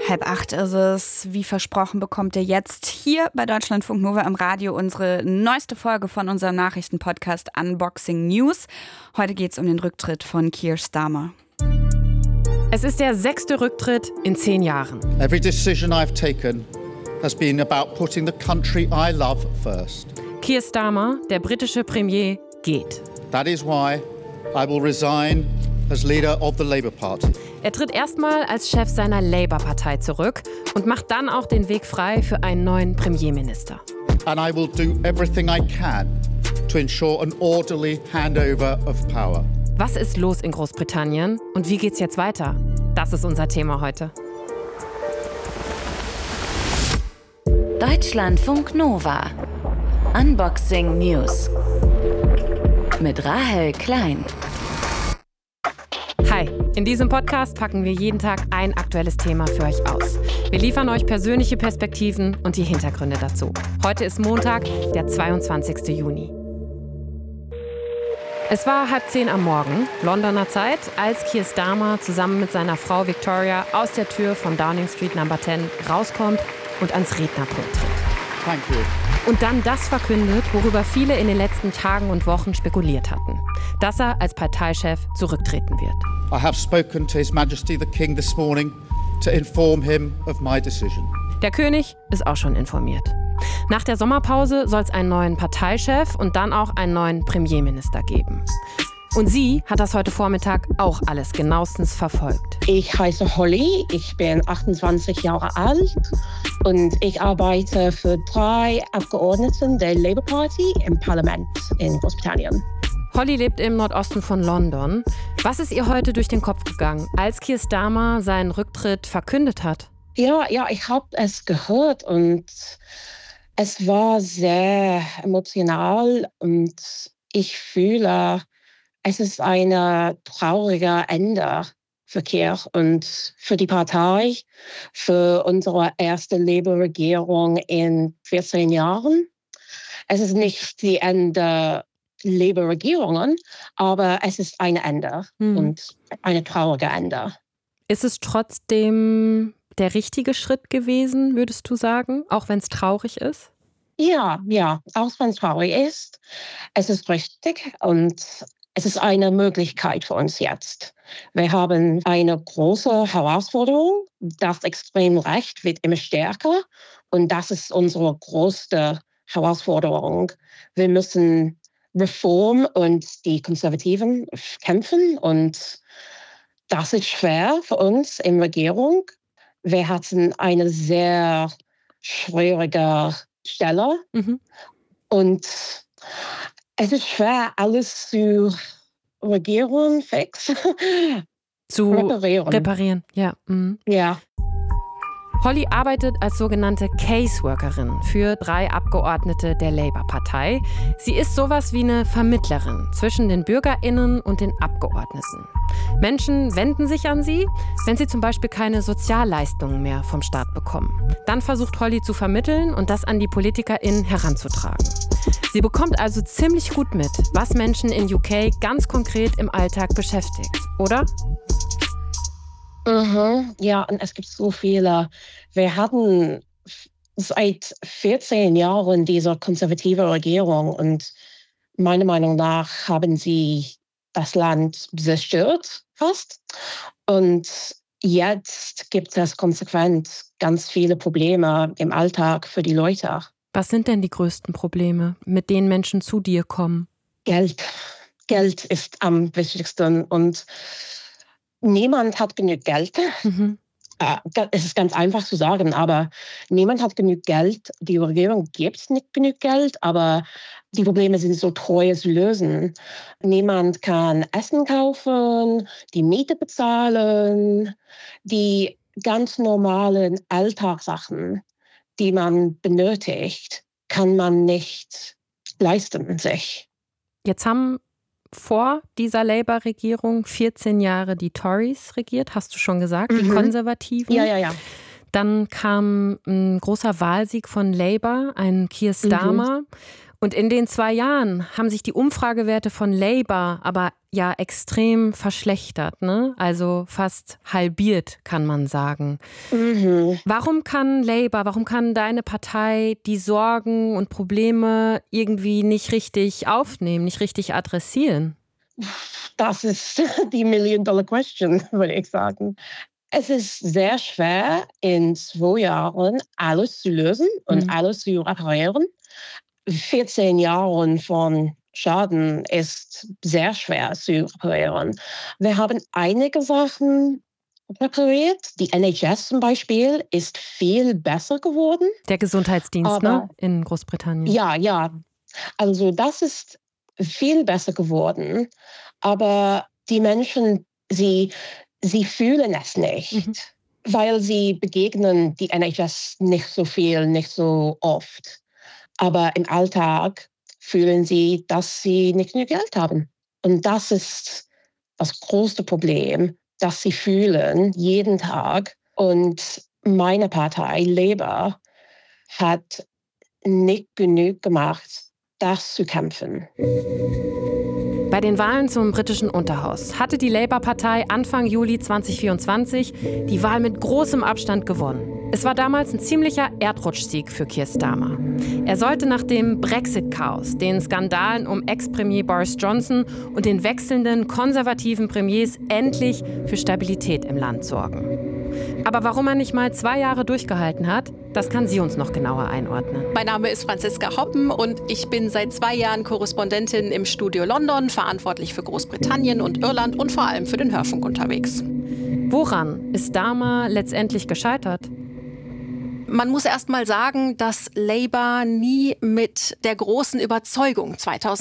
7:30 ist es. Wie versprochen bekommt ihr jetzt hier bei Deutschlandfunk Nova im Radio unsere neueste Folge von unserem Nachrichtenpodcast Unboxing News. Heute geht es um den Rücktritt von Keir Starmer. Es ist der 6. Rücktritt in 10 Jahren. Every decision I've taken has been about putting the country I love first. Keir Starmer, der britische Premier, geht. That is why I will resign as leader of the Labour Party. Er tritt erstmal als Chef seiner Labour-Partei zurück und macht dann auch den Weg frei für einen neuen Premierminister. And I will do everything I can to ensure an orderly handover of power. Was ist los in Großbritannien und wie geht's jetzt weiter? Das ist unser Thema heute. Deutschlandfunk Nova. Unboxing News. Mit Rahel Klein. Hi, in diesem Podcast packen wir jeden Tag ein aktuelles Thema für euch aus. Wir liefern euch persönliche Perspektiven und die Hintergründe dazu. Heute ist Montag, der 22. Juni. Es war 9:30 am Morgen, Londoner Zeit, als Keir Starmer zusammen mit seiner Frau Victoria aus der Tür von Downing Street Number 10 rauskommt und ans Rednerpult tritt. Thank you. Und dann das verkündet, worüber viele in den letzten Tagen und Wochen spekuliert hatten. Dass er als Parteichef zurücktreten wird. I have spoken to His Majesty the King this morning to inform him of my decision. Der König ist auch schon informiert. Nach der Sommerpause soll es einen neuen Parteichef und dann auch einen neuen Premierminister geben. Und sie hat das heute Vormittag auch alles genauestens verfolgt. Ich heiße Holly, ich bin 28 Jahre alt und ich arbeite für 3 Abgeordneten der Labour Party im Parlament in Großbritannien. Holly lebt im Nordosten von London. Was ist ihr heute durch den Kopf gegangen, als Keir Starmer seinen Rücktritt verkündet hat? Ja, ich habe es gehört und es war sehr emotional und ich fühle, es ist ein trauriger Ende für Keir und für die Partei, für unsere erste Labour-Regierung in 14 Jahren. Es ist nicht die Ende Labour-Regierungen, aber es ist ein Ende und eine traurige Ende. Ist es trotzdem der richtige Schritt gewesen, würdest du sagen, auch wenn es traurig ist? Ja, auch wenn es traurig ist. Es ist richtig und es ist eine Möglichkeit für uns jetzt. Wir haben eine große Herausforderung. Das Extremrecht wird immer stärker und das ist unsere größte Herausforderung. Wir müssen Reform und die Konservativen kämpfen und das ist schwer für uns in der Regierung. Wir hatten eine sehr schwierige Stelle und es ist schwer, alles zu regieren, zu reparieren. Ja. Ja. Holly arbeitet als sogenannte Caseworkerin für 3 Abgeordnete der Labour-Partei. Sie ist sowas wie eine Vermittlerin zwischen den BürgerInnen und den Abgeordneten. Menschen wenden sich an sie, wenn sie zum Beispiel keine Sozialleistungen mehr vom Staat bekommen. Dann versucht Holly zu vermitteln und das an die PolitikerInnen heranzutragen. Sie bekommt also ziemlich gut mit, was Menschen in UK ganz konkret im Alltag beschäftigt, oder? Ja, und es gibt so viele. Wir hatten seit 14 Jahren diese konservative Regierung und meiner Meinung nach haben sie das Land zerstört fast. Und jetzt gibt es konsequent ganz viele Probleme im Alltag für die Leute. Was sind denn die größten Probleme, mit denen Menschen zu dir kommen? Geld. Geld ist am wichtigsten und niemand hat genug Geld. Es ist ganz einfach zu sagen, aber niemand hat genug Geld. Die Regierung gibt nicht genug Geld, aber die Probleme sind so teuer zu lösen. Niemand kann Essen kaufen, die Miete bezahlen, die ganz normalen Alltagssachen, die man benötigt, kann man nicht leisten sich. Jetzt haben vor dieser Labour-Regierung 14 Jahre die Tories regiert, hast du schon gesagt, die Konservativen. Ja. Dann kam ein großer Wahlsieg von Labour, ein Keir Starmer. Und in den 2 Jahren haben sich die Umfragewerte von Labour aber ja extrem verschlechtert, ne? Also fast halbiert, kann man sagen. Warum kann deine Partei die Sorgen und Probleme irgendwie nicht richtig aufnehmen, nicht richtig adressieren? Das ist die Million-Dollar-Question, würde ich sagen. Es ist sehr schwer, in 2 Jahren alles zu lösen und alles zu reparieren. 14 Jahre von Schaden ist sehr schwer zu reparieren. Wir haben einige Sachen repariert. Die NHS zum Beispiel ist viel besser geworden. Der Gesundheitsdienst, ne? In Großbritannien. Ja. Also das ist viel besser geworden. Aber die Menschen, sie fühlen es nicht, weil sie begegnen die NHS nicht so viel, nicht so oft. Aber im Alltag fühlen sie, dass sie nicht genug Geld haben. Und das ist das größte Problem, das sie fühlen jeden Tag. Und meine Partei, Labour, hat nicht genug gemacht, das zu kämpfen. Bei den Wahlen zum britischen Unterhaus hatte die Labour-Partei Anfang Juli 2024 die Wahl mit großem Abstand gewonnen. Es war damals ein ziemlicher Erdrutschsieg für Keir Starmer. Er sollte nach dem Brexit-Chaos, den Skandalen um Ex-Premier Boris Johnson und den wechselnden konservativen Premiers endlich für Stabilität im Land sorgen. Aber warum er nicht mal 2 Jahre durchgehalten hat, das kann sie uns noch genauer einordnen. Mein Name ist Franziska Hoppen und ich bin seit 2 Jahren Korrespondentin im Studio London, verantwortlich für Großbritannien und Irland und vor allem für den Hörfunk unterwegs. Woran ist Starmer letztendlich gescheitert? Man muss erst mal sagen, dass Labour nie mit der großen Überzeugung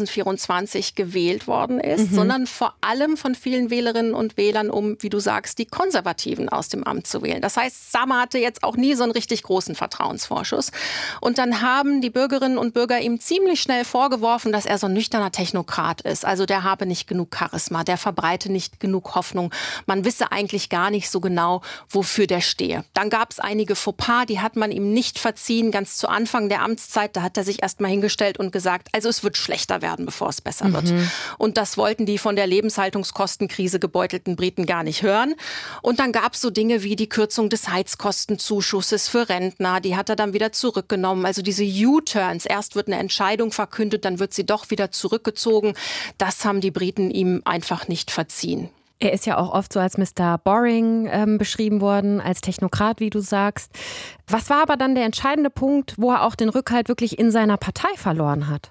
2024 gewählt worden ist, sondern vor allem von vielen Wählerinnen und Wählern, um, wie du sagst, die Konservativen aus dem Amt zu wählen. Das heißt, Starmer hatte jetzt auch nie so einen richtig großen Vertrauensvorschuss. Und dann haben die Bürgerinnen und Bürger ihm ziemlich schnell vorgeworfen, dass er so ein nüchterner Technokrat ist. Also der habe nicht genug Charisma, der verbreite nicht genug Hoffnung. Man wisse eigentlich gar nicht so genau, wofür der stehe. Dann gab es einige Fauxpas, die hat man ihm nicht verziehen. Ganz zu Anfang der Amtszeit, da hat er sich erst mal hingestellt und gesagt, also es wird schlechter werden, bevor es besser wird. Und das wollten die von der Lebenshaltungskostenkrise gebeutelten Briten gar nicht hören. Und dann gab es so Dinge wie die Kürzung des Heizkostenzuschusses für Rentner. Die hat er dann wieder zurückgenommen. Also diese U-Turns. Erst wird eine Entscheidung verkündet, dann wird sie doch wieder zurückgezogen. Das haben die Briten ihm einfach nicht verziehen. Er ist ja auch oft so als Mr. Boring beschrieben worden, als Technokrat, wie du sagst. Was war aber dann der entscheidende Punkt, wo er auch den Rückhalt wirklich in seiner Partei verloren hat?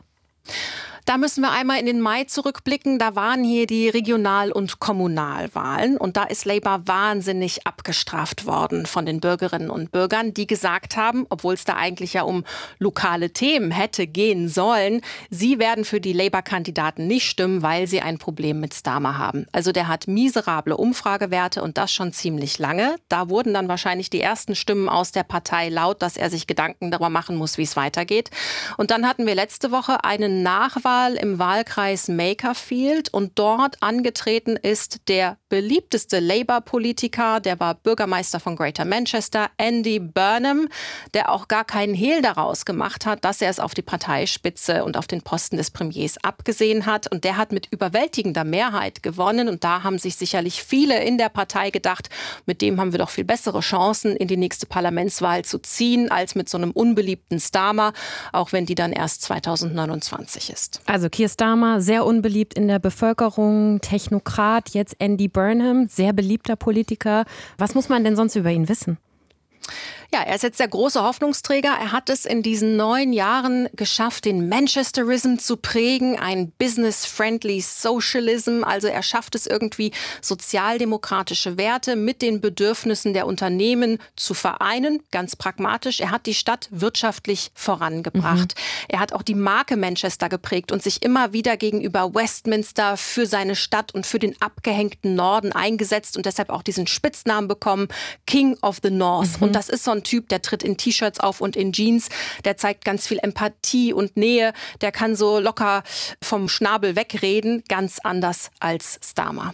Da müssen wir einmal in den Mai zurückblicken. Da waren hier die Regional- und Kommunalwahlen. Und da ist Labour wahnsinnig abgestraft worden von den Bürgerinnen und Bürgern, die gesagt haben, obwohl es da eigentlich ja um lokale Themen hätte gehen sollen, sie werden für die Labour-Kandidaten nicht stimmen, weil sie ein Problem mit Starmer haben. Also der hat miserable Umfragewerte und das schon ziemlich lange. Da wurden dann wahrscheinlich die ersten Stimmen aus der Partei laut, dass er sich Gedanken darüber machen muss, wie es weitergeht. Und dann hatten wir letzte Woche eine Nachwahl im Wahlkreis Makerfield und dort angetreten ist der beliebteste Labour-Politiker, der war Bürgermeister von Greater Manchester, Andy Burnham, der auch gar keinen Hehl daraus gemacht hat, dass er es auf die Parteispitze und auf den Posten des Premiers abgesehen hat. Und der hat mit überwältigender Mehrheit gewonnen. Und da haben sich sicherlich viele in der Partei gedacht, mit dem haben wir doch viel bessere Chancen, in die nächste Parlamentswahl zu ziehen, als mit so einem unbeliebten Starmer, auch wenn die dann erst 2029 ist. Also Keir Starmer, sehr unbeliebt in der Bevölkerung, Technokrat, jetzt Andy Burnham, sehr beliebter Politiker. Was muss man denn sonst über ihn wissen? Ja, er ist jetzt der große Hoffnungsträger. Er hat es in diesen 9 Jahren geschafft, den Manchesterism zu prägen, ein business-friendly Socialism. Also er schafft es irgendwie, sozialdemokratische Werte mit den Bedürfnissen der Unternehmen zu vereinen. Ganz pragmatisch. Er hat die Stadt wirtschaftlich vorangebracht. Er hat auch die Marke Manchester geprägt und sich immer wieder gegenüber Westminster für seine Stadt und für den abgehängten Norden eingesetzt und deshalb auch diesen Spitznamen bekommen, King of the North. Und das ist so ein Typ, der tritt in T-Shirts auf und in Jeans, der zeigt ganz viel Empathie und Nähe, der kann so locker vom Schnabel wegreden, ganz anders als Starmer.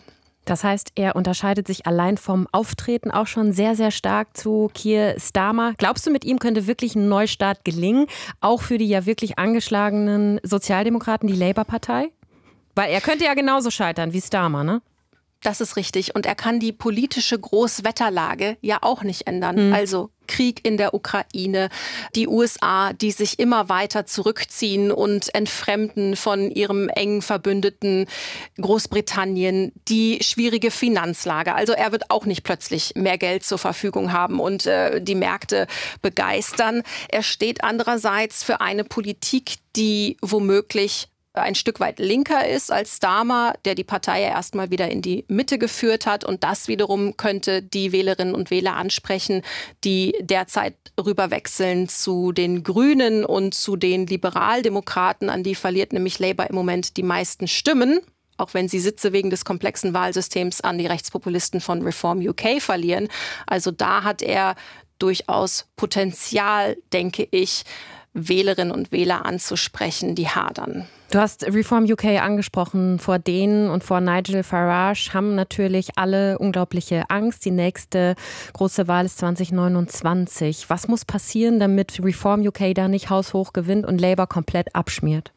Das heißt, er unterscheidet sich allein vom Auftreten auch schon sehr, sehr stark zu Keir Starmer. Glaubst du, mit ihm könnte wirklich ein Neustart gelingen, auch für die ja wirklich angeschlagenen Sozialdemokraten, die Labour-Partei? Weil er könnte ja genauso scheitern wie Starmer, ne? Das ist richtig. Und er kann die politische Großwetterlage ja auch nicht ändern. Also Krieg in der Ukraine, die USA, die sich immer weiter zurückziehen und entfremden von ihrem engen Verbündeten Großbritannien, die schwierige Finanzlage. Also er wird auch nicht plötzlich mehr Geld zur Verfügung haben und die Märkte begeistern. Er steht andererseits für eine Politik, die womöglich ein Stück weit linker ist als Starmer, der die Partei ja erstmal wieder in die Mitte geführt hat. Und das wiederum könnte die Wählerinnen und Wähler ansprechen, die derzeit rüberwechseln zu den Grünen und zu den Liberaldemokraten. An die verliert nämlich Labour im Moment die meisten Stimmen, auch wenn sie Sitze wegen des komplexen Wahlsystems an die Rechtspopulisten von Reform UK verlieren. Also da hat er durchaus Potenzial, denke ich, Wählerinnen und Wähler anzusprechen, die hadern. Du hast Reform UK angesprochen. Vor denen und vor Nigel Farage haben natürlich alle unglaubliche Angst. Die nächste große Wahl ist 2029. Was muss passieren, damit Reform UK da nicht haushoch gewinnt und Labour komplett abschmiert?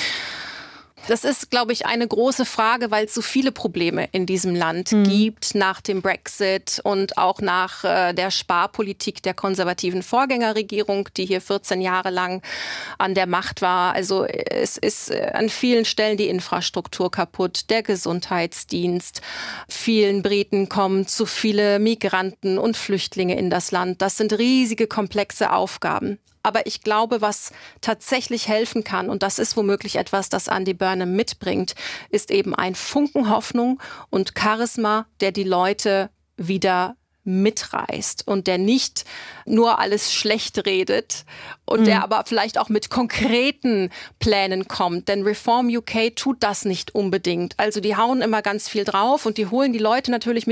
Das ist, glaube ich, eine große Frage, weil es so viele Probleme in diesem Land gibt nach dem Brexit und auch nach der Sparpolitik der konservativen Vorgängerregierung, die hier 14 Jahre lang an der Macht war. Also es ist an vielen Stellen die Infrastruktur kaputt, der Gesundheitsdienst. Vielen Briten kommen zu viele Migranten und Flüchtlinge in das Land. Das sind riesige, komplexe Aufgaben. Aber ich glaube, was tatsächlich helfen kann, und das ist womöglich etwas, das Andy Burnham mitbringt, ist eben ein Funken Hoffnung und Charisma, der die Leute wieder mitreißt und der nicht nur alles schlecht redet und der aber vielleicht auch mit konkreten Plänen kommt. Denn Reform UK tut das nicht unbedingt. Also die hauen immer ganz viel drauf und die holen die Leute natürlich mit